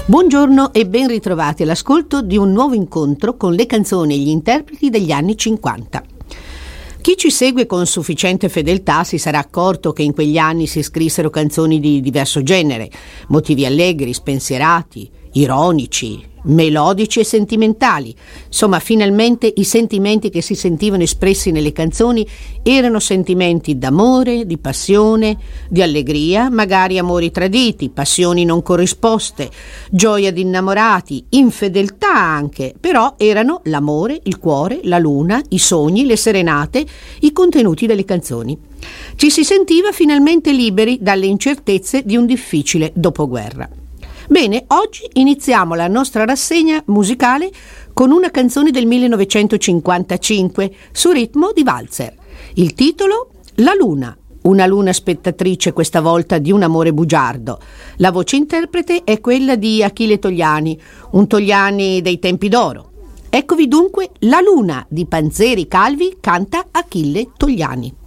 Buongiorno e ben ritrovati all'ascolto di un nuovo incontro con le canzoni e gli interpreti degli anni 50. Chi ci segue con sufficiente fedeltà si sarà accorto che in quegli anni si scrissero canzoni di diverso genere, motivi allegri, spensierati, ironici, melodici e sentimentali. Insomma, finalmente i sentimenti che si sentivano espressi nelle canzoni erano sentimenti d'amore, di passione, di allegria, magari amori traditi, passioni non corrisposte, gioia di innamorati, infedeltà anche, però erano l'amore, il cuore, la luna, i sogni, le serenate, i contenuti delle canzoni. Ci si sentiva finalmente liberi dalle incertezze di un difficile dopoguerra. Bene, oggi iniziamo la nostra rassegna musicale con una canzone del 1955 su ritmo di valzer. Il titolo La Luna, una luna spettatrice questa volta di un amore bugiardo. La voce interprete è quella di Achille Togliani, un Togliani dei tempi d'oro. Eccovi dunque La Luna di Panzeri Calvi canta Achille Togliani.